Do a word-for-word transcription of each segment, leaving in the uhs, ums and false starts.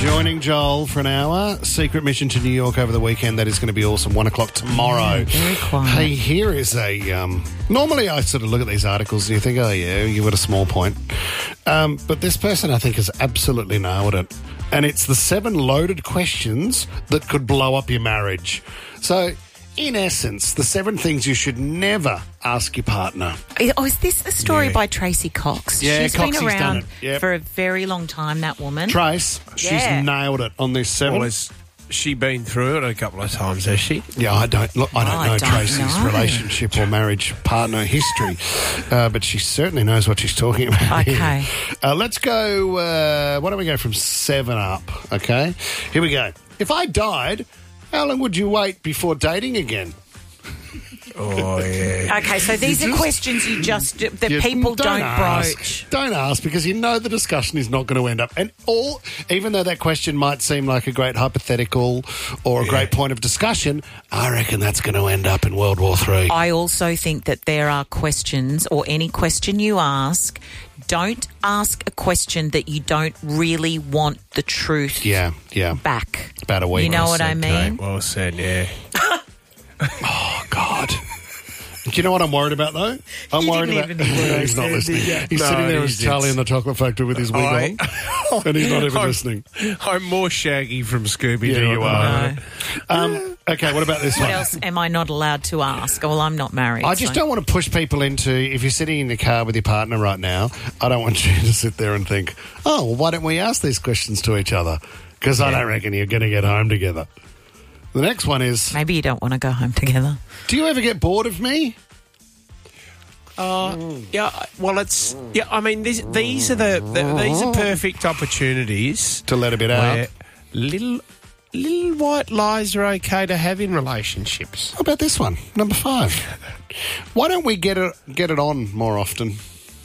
Joining Joel for an hour. Secret mission to New York over the weekend. That is going to be awesome. One o'clock tomorrow. Yeah, very quiet. Hey, here is a... Um, normally I sort of look at these articles and you think, oh, yeah, you've got a small point. Um, but this person, I think, has absolutely nailed it. And it's the seven loaded questions that could blow up your marriage. So... in essence, the seven things you should never ask your partner. Oh, is this the story Yeah. by Tracy Cox? Yeah, She's Coxie's been done around it. Yep. for a very long time, that woman. Trace, she's Yeah. nailed it on this seven. Well, has she been through it a couple of times, has she? Yeah, I don't look. I don't I know don't Tracy's know. relationship or marriage partner history, uh, but she certainly knows what she's talking about. Okay. Here. Uh, let's go. Uh, why don't we go from seven up? Okay. Here we go. If I died, how long would you wait before dating again? Oh, yeah. Okay, so these You are just- questions you just that You people don't, ask. broach. Don't ask because you know the discussion is not going to end up. And all, even though that question might seem like a great hypothetical or a great point of discussion, I reckon that's going to end up in World War Three. I also think that there are questions, or any question you ask, don't ask a question that you don't really want the truth Yeah, yeah. back. About a week. You know Well what I said, mean? Well said, yeah. Oh, God. Do you know what I'm worried about, though? I'm You worried didn't about... even hear what I He's not said, listening. did you? He's No, sitting there he's- as Charlie it's- in the Chocolate Factory with his wig I- on, and he's not even I'm- listening. I'm more Shaggy from Scooby-Doo. Yeah, you at the are. moment. Um, okay, what about this What one? else am I not allowed to ask? Well, I'm not married. I just so- don't want to push people into, if you're sitting in the car with your partner right now, I don't want you to sit there and think, oh, well, why don't we ask these questions to each other? Because I don't reckon you're going to get home together. The next one is, Maybe you don't want to go home together. do you ever get bored of me? Uh, yeah, well, it's... Yeah, I mean, this, these are the, the these are perfect opportunities To let a bit out. where little, little white lies are okay to have in relationships. How about this one? Number five. Why don't we get it get it on more often?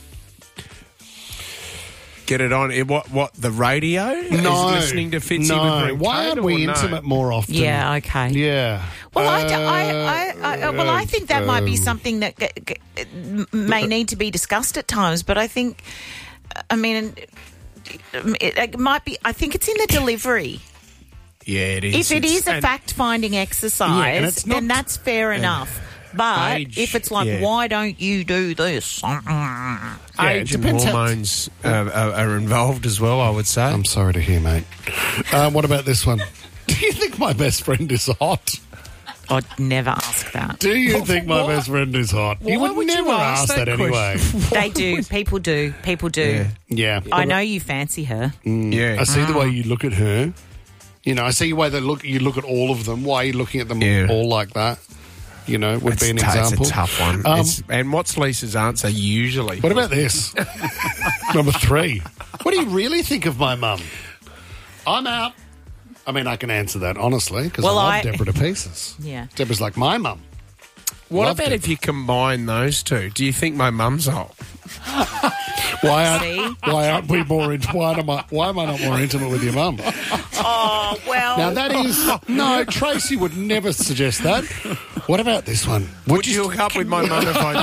Get it on. eh, What? What? The radio? Is No. listening to Fitzy no. with Why aren't we intimate more often? Yeah, okay. Yeah. Well, I, d- Uh, I, I, I, well, I think that might be um, something that g- g- m- may need to be discussed at times. But I think, I mean, it, it might be. I think it's in the delivery. Yeah, it is. If it It's- is a and- fact-finding Yeah, exercise, and it's then not- that's fair enough. But Age, if it's like, yeah. why don't you do this? Yeah, it Age and depends how- hormones uh, are, are involved as well, I would say. I'm sorry to hear, mate. Um, what about this one? Do you think my best friend is hot? I'd never ask that. Do you think my Why- best friend is hot? Why you would, would you never ask ask that that, anyway. They do. People do. People do. Yeah. Yeah. I know you fancy her. yeah. I see the way you look at her. You know, I see the way that look you look at all of them. Why are you looking at them Yeah. all like that? You know, would It's be an t- example. It's a tough one. Um, It's- and what's Lisa's answer usually? What about this? Number three. What do you really think of my mum? I'm out. I mean, I can answer that honestly because Well, I love I- Deborah to pieces. Yeah. Deborah's like my mum. What Loved about it. if you combine those two? Do you think my mum's hot? Why aren't See? Why aren't we more? In, why am I? Why am I not more intimate with your mum? Oh, well. Now that is no. Tracy would never suggest that. What about this one? Would you hook up with my mum if I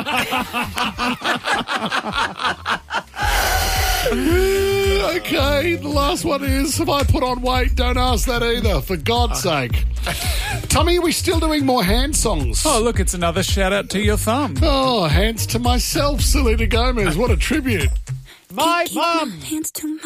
died? Okay, the last one is, have I put on weight? Don't ask that either, for God's sake. Tommy, are we still doing more hand songs? Oh, look, it's another shout out to your thumb. Oh, hands to myself, Selena Gomez. What a tribute. My mum! Hands to my